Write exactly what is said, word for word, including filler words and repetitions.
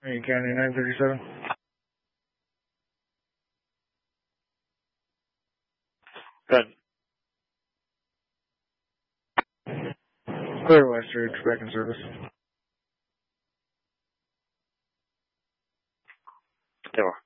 Marion County nine thirty-seven. Good. Clear West Ridge, back in service. They were.